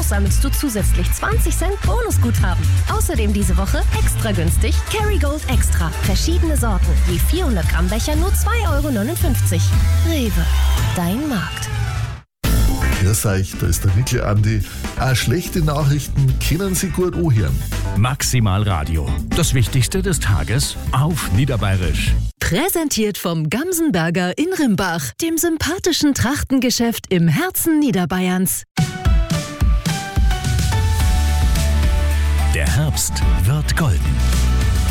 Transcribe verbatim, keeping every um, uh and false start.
Bonus sammelst du zusätzlich zwanzig Cent Bonusguthaben. Außerdem diese Woche extra günstig Kerrygold Extra. Verschiedene Sorten, je vierhundert Gramm Becher nur zwei Euro neunundfünfzig. Rewe, dein Markt. Grüß euch, da ist der Mikl Andi. Auch schlechte Nachrichten können Sie gut anhören. Maximal Radio. Das Wichtigste des Tages auf Niederbayerisch. Präsentiert vom Gamsenberger in Rimbach, dem sympathischen Trachtengeschäft im Herzen Niederbayerns. Der Herbst wird golden.